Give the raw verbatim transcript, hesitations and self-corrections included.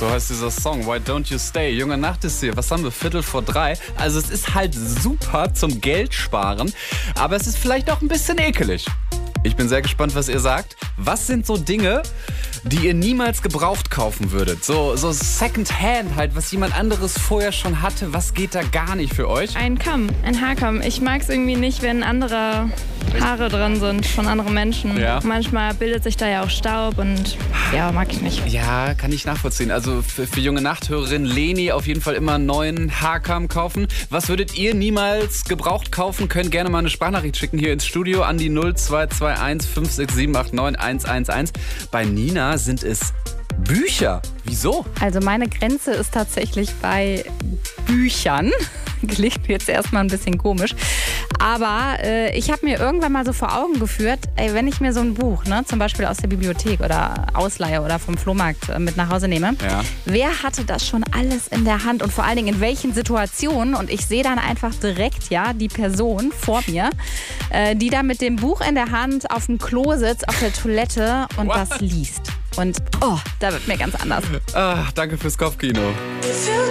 So heißt dieser Song, Why Don't You Stay? Junge Nacht ist hier, was haben wir, Viertel vor drei? Also es ist halt super zum Geld sparen, aber es ist vielleicht auch ein bisschen ekelig. Ich bin sehr gespannt, was ihr sagt. Was sind so Dinge, die ihr niemals gebraucht kaufen würdet? So, so Secondhand halt, was jemand anderes vorher schon hatte. Was geht da gar nicht für euch? Ein Kamm, ein Haarkamm. Ich mag es irgendwie nicht, wenn andere Haare dran sind von anderen Menschen. Ja. Manchmal bildet sich da ja auch Staub und ja, mag ich nicht. Ja, kann ich nachvollziehen. Also für, für junge Nachthörerin Leni auf jeden Fall immer einen neuen Haarkamm kaufen. Was würdet ihr niemals gebraucht kaufen? Könnt gerne mal eine Sprachnachricht schicken hier ins Studio an die null zwei zwei eins fünf sechs sieben acht neun eins eins eins. Bei Nina sind es Bücher. Wieso? Also meine Grenze ist tatsächlich bei Büchern. Klingt jetzt erstmal ein bisschen komisch. Aber äh, ich habe mir irgendwann mal so vor Augen geführt, ey, wenn ich mir so ein Buch, ne, zum Beispiel aus der Bibliothek oder ausleihe oder vom Flohmarkt äh, mit nach Hause nehme, Ja. wer hatte das schon alles in der Hand und vor allen Dingen in welchen Situationen? Und ich sehe dann einfach direkt ja die Person vor mir, äh, die da mit dem Buch in der Hand auf dem Klo sitzt, auf der Toilette und What? was liest. Und oh, da wird mir ganz anders. Ah, danke fürs Kopfkino.